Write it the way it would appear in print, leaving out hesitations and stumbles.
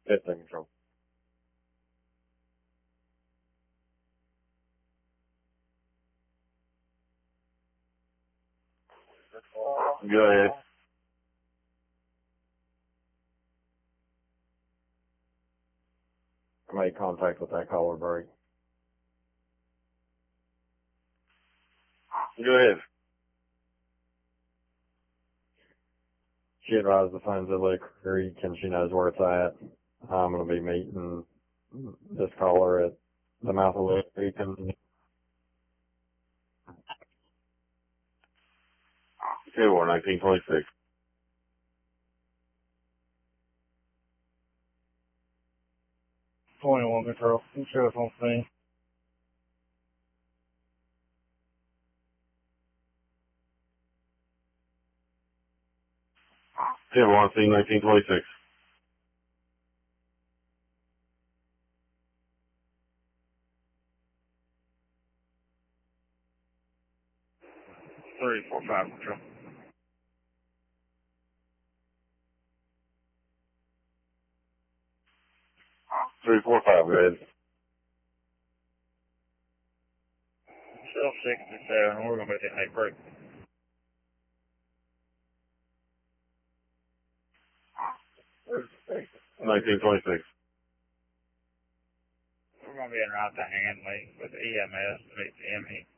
15 control. Go ahead. I made contact with that caller break. Go ahead. She advised the phone's at Lick Creek and she knows where it's at. I'm going to be meeting this caller at the mouth of Lick Creek and 1926. Control. Sheriff on scene. 1926. Three, four, five, control. 345, go ahead. Shell 67, we're going to make it high break. Nineteen 1926. We're going to be en route to Hanley with EMS to meet the ME.